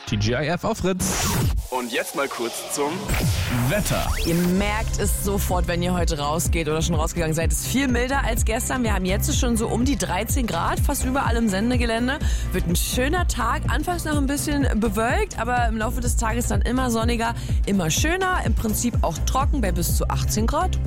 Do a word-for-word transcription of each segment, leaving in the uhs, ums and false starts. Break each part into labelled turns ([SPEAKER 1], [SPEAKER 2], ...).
[SPEAKER 1] T G I F auf Fritz.
[SPEAKER 2] Und jetzt mal kurz zum
[SPEAKER 1] Wetter.
[SPEAKER 3] Ihr merkt es sofort, wenn ihr heute rausgeht oder schon rausgegangen seid. Es ist viel milder als gestern. Wir haben jetzt schon so um die dreizehn Grad, fast überall im Sendegelände. Wird ein schöner Tag. Anfangs noch ein bisschen bewölkt, aber im Laufe des Tages dann immer sonniger, immer schöner. Im Prinzip auch trocken bei bis zu achtzehn Grad.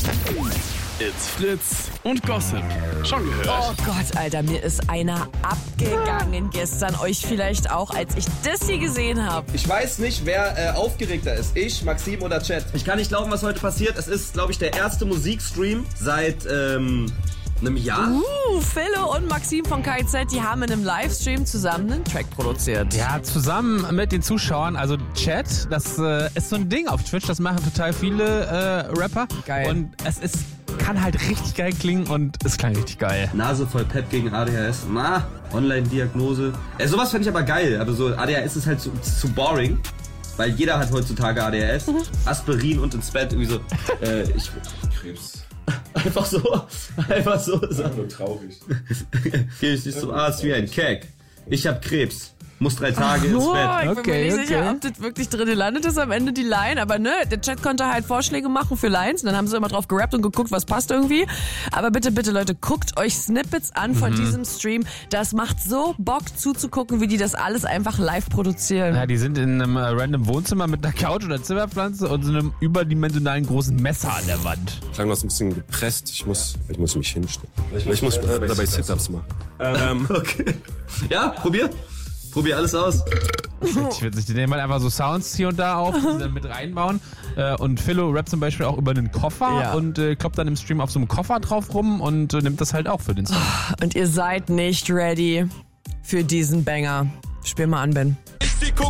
[SPEAKER 2] It's Fritz und Gossip. Schon gehört?
[SPEAKER 3] Oh Gott, Alter, mir ist einer abgegangen gestern. Euch vielleicht auch, als ich das hier gesehen habe.
[SPEAKER 4] Ich weiß nicht, wer äh, aufgeregter ist. Ich, Maxim oder Chat. Ich kann nicht glauben, was heute passiert. Es ist, glaube ich, der erste Musikstream seit ähm, einem Jahr.
[SPEAKER 3] Uh, Philo und Maxim von K I Z, die haben in einem Livestream zusammen einen Track produziert.
[SPEAKER 1] Ja, zusammen mit den Zuschauern, also Chat, das äh, ist so ein Ding auf Twitch, das machen total viele äh, Rapper.
[SPEAKER 3] Geil.
[SPEAKER 1] Und es ist, kann halt richtig geil klingen und es klang richtig geil.
[SPEAKER 4] Nase voll Pep gegen A D H S. Na, Online-Diagnose. Äh, sowas fände ich aber geil. Aber so A D H S ist halt zu, zu boring. Weil jeder hat heutzutage A D H S. Aspirin und ins Bett irgendwie so. Äh, ich...
[SPEAKER 5] Krebs.
[SPEAKER 4] Einfach so. Einfach so.
[SPEAKER 5] Einfach nur traurig.
[SPEAKER 4] Geh ich nicht zum Arzt wie ein Keck. Ich hab Krebs. Muss drei Tage ins
[SPEAKER 3] Oh,
[SPEAKER 4] Bett.
[SPEAKER 3] ich bin
[SPEAKER 1] Okay,
[SPEAKER 3] mir nicht
[SPEAKER 1] okay.
[SPEAKER 3] sicher, ob das wirklich drin gelandet ist am Ende, die Line. Aber ne, der Chat konnte halt Vorschläge machen für Lines. Und dann haben sie immer drauf gerappt und geguckt, was passt irgendwie. Aber bitte, bitte, Leute, guckt euch Snippets an von
[SPEAKER 1] Mhm.
[SPEAKER 3] diesem Stream. Das macht so Bock zuzugucken, wie die das alles einfach live produzieren.
[SPEAKER 1] Ja, die sind in einem äh, random Wohnzimmer mit einer Couch oder Zimmerpflanze und so einem überdimensionalen großen Messer an der Wand.
[SPEAKER 6] Klang das ein bisschen gepresst. Ich muss, ich muss mich hinstellen. Ich muss äh, dabei Sit-Ups machen. Ähm,
[SPEAKER 4] Okay. Ja, probier. Probier alles aus.
[SPEAKER 1] Ich würde sich die nehmen halt einfach so Sounds hier und da auf, die sie dann mit reinbauen. Äh, und Philo rappt zum Beispiel auch über einen Koffer
[SPEAKER 3] Ja.
[SPEAKER 1] und äh, kloppt dann im Stream auf so einem Koffer drauf rum und äh, nimmt das halt auch für den Song.
[SPEAKER 3] Und ihr seid nicht ready für diesen Banger. Spiel mal an, Ben.